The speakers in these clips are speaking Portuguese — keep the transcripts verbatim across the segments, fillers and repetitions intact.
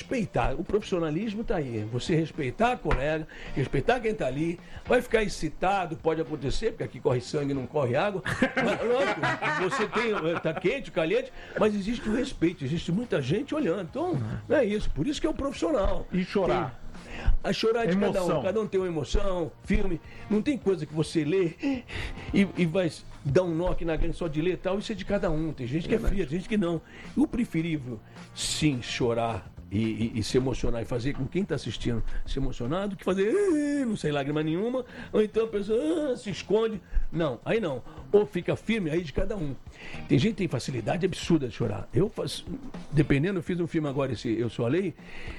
respeitar. O profissionalismo está aí. Você respeitar a colega, respeitar quem está ali, vai ficar excitado, pode acontecer, porque aqui corre sangue, não corre água. Mas, lógico, você tem, está quente, caliente, mas existe o respeito, existe muita gente olhando. Então, não é isso. Por isso que é o profissional. E chorar? Tem, a chorar de emoção. cada um. Cada um tem uma emoção, filme. Não tem coisa que você lê e, e vai dar um nó aqui na grande só de ler e tal. Isso é de cada um. Tem gente que é fria, tem gente que não. O preferível, sim, chorar e, e, e se emocionar e fazer com quem está assistindo se emocionar do que fazer, não sei, lágrima nenhuma. Ou então a pessoa ah, se esconde. Não, aí não. Ou fica firme, aí de cada um. Tem gente que tem facilidade absurda de chorar. Eu faço, dependendo, eu fiz um filme agora, esse Eu Sou a Lei.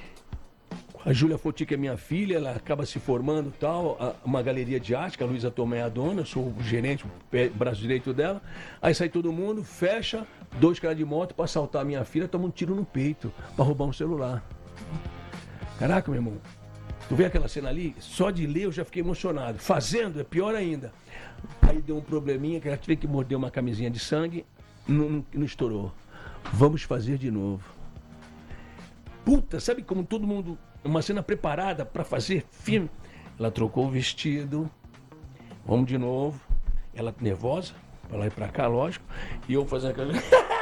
A Júlia Foti, que é minha filha, ela acaba se formando e tal, a, uma galeria de arte, que a Luísa Tomé é a dona, eu sou o gerente, o pé, braço direito dela. Aí sai todo mundo, fecha, dois caras de moto pra assaltar a minha filha, toma um tiro no peito, pra roubar um celular. Caraca, meu irmão, tu vê aquela cena ali? Só de ler eu já fiquei emocionado. Fazendo é pior ainda. Aí deu um probleminha, que ela tive que morder uma camisinha de sangue, não, não, não estourou. Vamos fazer de novo. Puta, sabe como todo mundo... Uma cena preparada para fazer filme. Ela trocou o vestido. Vamos de novo. Ela nervosa, para lá e para cá, lógico. E eu fazendo aquela...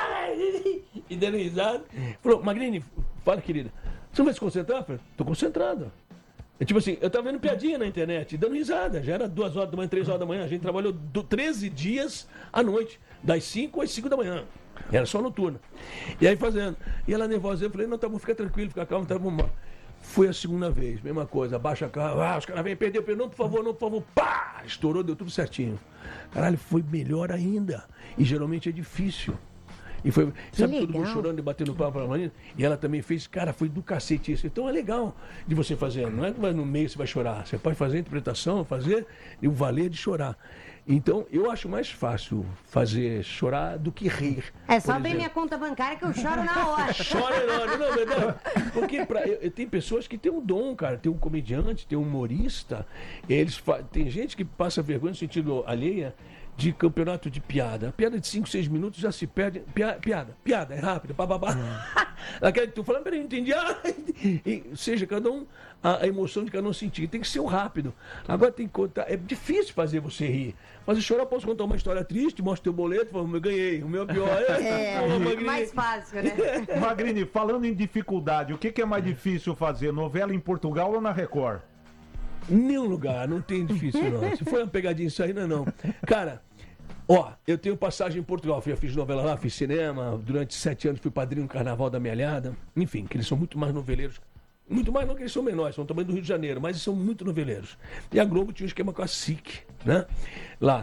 e dando risada. Falou, Magrini, fala, querida. Você não vai se concentrar? Eu falei, tô concentrado. É tipo assim, eu tava vendo piadinha na internet, dando risada. Já era duas horas da manhã, três horas da manhã. A gente trabalhou do, treze dias à noite. Das cinco às cinco da manhã. Era só noturno. E aí fazendo. E ela nervosa. Eu falei, não, tá bom, fica tranquilo, fica calmo, tá bom. Foi a segunda vez, mesma coisa, abaixa a carro, ah, os caras vêm, perdeu, perdeu, não, por favor, não, por favor, pá, estourou, deu tudo certinho. Caralho, foi melhor ainda. E geralmente é difícil. E foi, que sabe, legal. Todo mundo chorando e batendo palma pra Marina, e ela também fez, cara, foi do cacete isso. Então é legal de você fazer, não é que no meio você vai chorar, você pode fazer a interpretação, fazer e o valer de chorar. Então, eu acho mais fácil fazer chorar do que rir. É só abrir minha conta bancária que eu choro na hora. Chora na hora, não, verdade. Porque pra, eu, tem pessoas que têm um dom, cara. Tem um comediante, tem um humorista. Eles, tem gente que passa vergonha no sentido alheia de campeonato de piada. A piada de cinco, seis minutos já se perde. Pia, piada, piada, é rápida, bababá. Aquela que tu falando, peraí, não entendi. Ah, e, seja, cada um, a, a emoção de cada um sentir. Tem que ser o rápido. Agora tem que contar. É difícil fazer você rir. Mas eu chorar, posso contar uma história triste, mostro teu boleto, falo, eu ganhei. O meu pior é. É, mais fácil, né? Magrini, falando em dificuldade, o que, que é mais difícil fazer? Novela em Portugal ou na Record? Nenhum lugar, não tem difícil não. Se for uma pegadinha isso aí, não é não. Cara, ó, eu tenho passagem em Portugal, eu fiz novela lá, fiz cinema, durante sete anos fui padrinho do Carnaval da Melhada. Enfim, que eles são muito mais noveleiros. Muito mais não que eles são menores, são também do Rio de Janeiro, mas eles são muito noveleiros. E a Globo tinha um esquema com a S I C, né? Lá.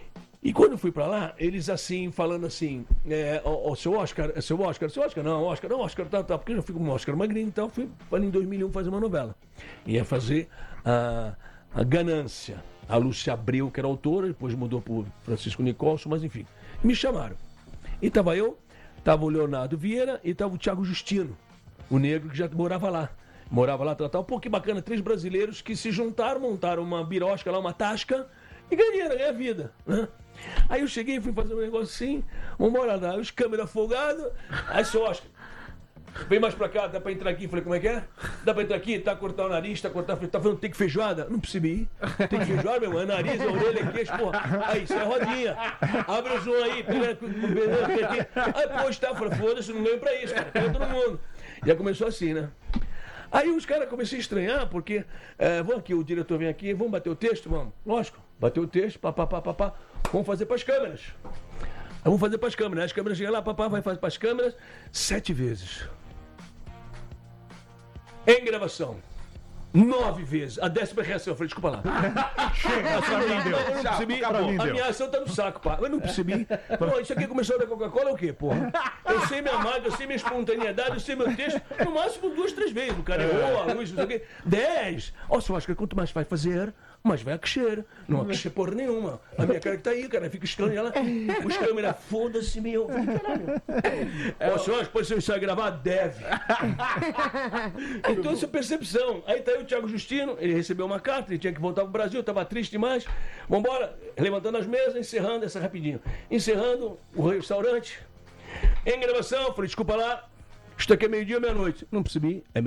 E quando eu fui pra lá, eles assim, falando assim, é, ó, ó, seu Oscar, seu Oscar, seu Oscar, não, Oscar, não, Oscar, tá, tá, porque eu já fui com o Oscar Magrini, então fui para em dois mil e um fazer uma novela. Ia fazer a, a Ganância. A Lúcia Abreu, que era autora, depois mudou por Francisco Nicolson, mas enfim. Me chamaram. E tava eu, tava o Leonardo Vieira e tava o Thiago Justino, o negro que já morava lá. Morava lá, tal, tal. Pô, que bacana, três brasileiros que se juntaram, montaram uma birosca lá, uma tasca, e ganharam, ganharam a vida, né? Aí eu cheguei, fui fazer um negócio assim, vambora lá, os câmeras folgados, aí seu Oscar, vem mais pra cá, dá pra entrar aqui? Falei, como é que é? Dá pra entrar aqui? Tá cortar o nariz, tá cortar, tá falando, tem que feijoada? Não percebi. Tem que feijoada, meu irmão, é nariz, é orelha, é queixo, porra. Aí, isso é rodinha. Abre o zoom aí, pega aqui. Aí, pô, está, falei, foda-se, não ganho pra isso, cara, pega todo mundo. Já começou assim, né? Aí os caras começaram a estranhar, porque, é, vamos aqui, o diretor vem aqui, vamos bater o texto? Vamos. Lógico, bateu o texto, papá, papá, papá, vamos fazer para as câmeras. Vamos fazer para as câmeras. As câmeras chegam lá, papá vai fazer para as câmeras sete vezes. Em gravação. Nove vezes. A décima reação. Eu falei, desculpa lá. Chega, pra mim deu. Eu não percebi. Pô, a minha ação tá no saco, pá. Eu não percebi. Pô, isso aqui começou da Coca-Cola é o quê, porra? Eu sei minha marca, eu sei minha espontaneidade, eu sei meu texto. No máximo duas, três vezes. O cara errou, a luz, não sei o quê. Dez. Ó, só acho que quanto mais vai fazer, mais vai crescer. Não vai crescer porra nenhuma. A minha cara que tá aí, cara, fica estranho. Ela, os câmeras, foda-se, meu. Caralho. Ó, senhor, depois se eu sair gravar, deve. Então, essa é percepção. Aí tá aí o Thiago Justino, ele recebeu uma carta, ele tinha que voltar pro Brasil, tava triste demais. Vambora, levantando as mesas, encerrando essa rapidinho. Encerrando o restaurante. Em gravação, falei, desculpa lá, isto aqui é meio-dia ou meia-noite. Não percebi, é